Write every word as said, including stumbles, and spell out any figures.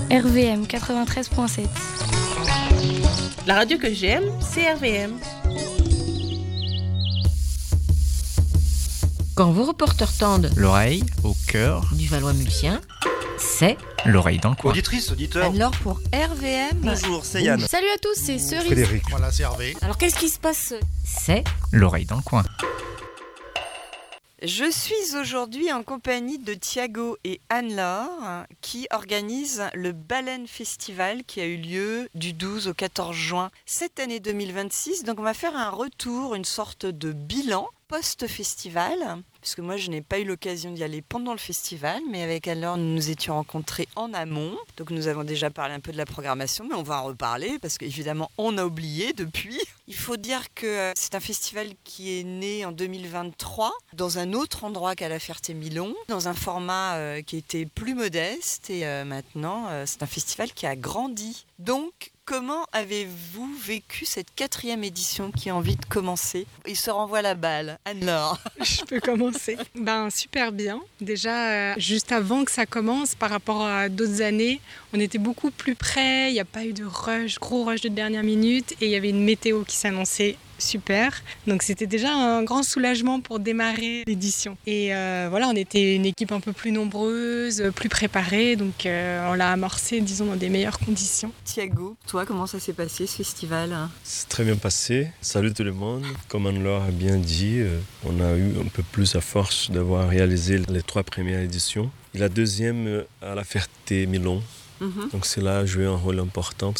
R V M quatre-vingt-treize virgule sept. La radio que j'aime, c'est R V M. Quand vos reporters tendent l'oreille au cœur du Valois-Mulsien, c'est l'oreille dans le coin. Auditrice, auditeur. alors pour R V M. Bonjour, c'est Yann. Salut à tous, c'est Cerise. Frédéric. Voilà, c'est Hervé. Alors qu'est-ce qui se passe? C'est l'oreille dans le coin. Je suis aujourd'hui en compagnie de Thiago et Anne-Laure qui organisent le Baleine Festival qui a eu lieu du douze au quatorze juin cette année deux mille vingt-six. Donc on va faire un retour, une sorte de bilan post-festival, puisque moi je n'ai pas eu l'occasion d'y aller pendant le festival, mais avec Anne-Laure nous nous étions rencontrés en amont. Donc nous avons déjà parlé un peu de la programmation, mais on va en reparler parce qu'évidemment on a oublié depuis. Il faut dire que c'est un festival qui est né en deux mille vingt-trois dans un autre endroit qu'à la Ferté-Milon, dans un format euh, qui était plus modeste et euh, maintenant euh, c'est un festival qui a grandi. Donc comment avez-vous vécu cette quatrième édition qui a envie de commencer? Il se renvoie la balle. Anne-Laure. Je peux commencer. Ben super bien. Déjà, euh, juste avant que ça commence, par rapport à d'autres années, on était beaucoup plus près. Il n'y a pas eu de rush, gros rush de dernière minute, et il y avait une météo qui s'annonçait super. Donc c'était déjà un grand soulagement pour démarrer l'édition. Et euh, voilà, on était une équipe un peu plus nombreuse, plus préparée, donc euh, on l'a amorcé, disons, dans des meilleures conditions. Thiago, toi, comment ça s'est passé ce festival? C'est très bien passé. Salut tout le monde. Comme Anne-Laure a bien dit, euh, on a eu un peu plus à force d'avoir réalisé les trois premières éditions. Et la deuxième euh, à la Ferté-Milon. Mm-hmm. Donc cela a joué un rôle important.